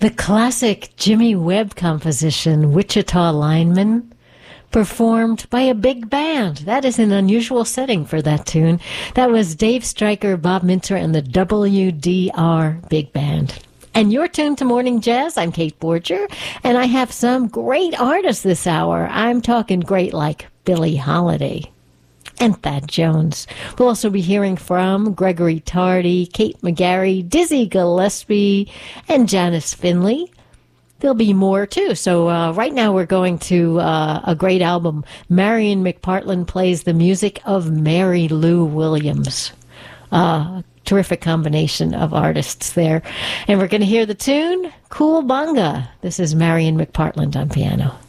The classic Jimmy Webb composition, Wichita Lineman, performed by a big band. That is an unusual setting for that tune. That was Dave Stryker, Bob Mintzer, and the WDR Big Band. And your tune to Morning Jazz, I'm Kate Borger, and I have some great artists this hour. I'm talking great like Billie Holiday and Thad Jones. We'll also be hearing from Gregory Tardy, Kate McGarry, Dizzy Gillespie, and Janice Finley. There'll be more, too. So right now we're going to a great album. Marion McPartland plays the music of Mary Lou Williams. Terrific combination of artists there. And we're going to hear the tune, Cool Bunga. This is Marion McPartland on piano.